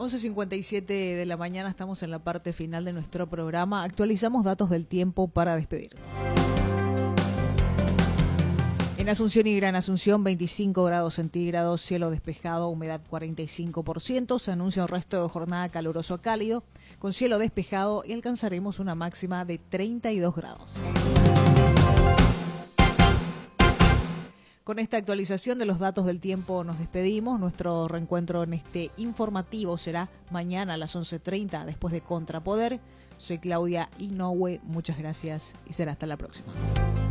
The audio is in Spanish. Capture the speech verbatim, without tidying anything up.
once cincuenta y siete de la mañana, estamos en la parte final de nuestro programa. Actualizamos datos del tiempo para despedirnos. En Asunción y Gran Asunción, veinticinco grados centígrados, cielo despejado, humedad cuarenta y cinco por ciento. Se anuncia un resto de jornada caluroso a cálido, con cielo despejado, y alcanzaremos una máxima de treinta y dos grados. Con esta actualización de los datos del tiempo nos despedimos. Nuestro reencuentro en este informativo será mañana a las once treinta, después de Contrapoder. Soy Claudia Inoue, muchas gracias y será hasta la próxima.